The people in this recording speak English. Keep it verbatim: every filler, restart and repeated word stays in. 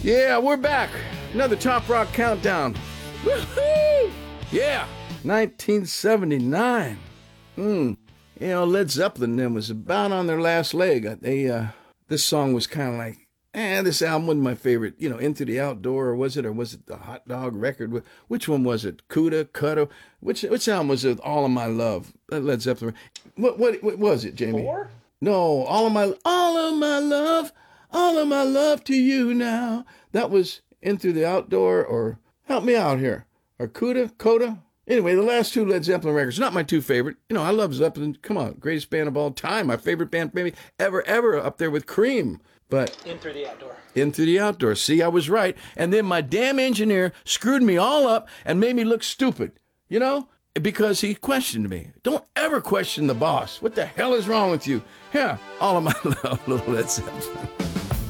Yeah, we're back. Another Top Rock Countdown. Woo-hoo! Yeah, nineteen seventy-nine. Hmm. You know, Led Zeppelin then was about on their last leg. They, uh, this song was kind of like, eh, this album wasn't my favorite. You know, Into the Outdoor, or was it? Or was it the Hot Dog record? Which one was it? Cuda, Cuda? Which which album was it? All of My Love, Led Zeppelin. What what what was it, Jamie? Four? No, All of My All of My Love, All of My Love to You Now. That was Into the Outdoor, or help me out here. Or Cuda, Coda. Anyway, the last two Led Zeppelin records, not my two favorite. You know, I love Zeppelin. Come on, greatest band of all time. My favorite band maybe ever, ever, up there with Cream. But In Through the Outdoor. Into the Outdoor. See, I was right. And then my damn engineer screwed me all up and made me look stupid. You know? Because he questioned me. Don't ever question the boss. What the hell is wrong with you? Yeah, All of My Love, little Led Zeppelin.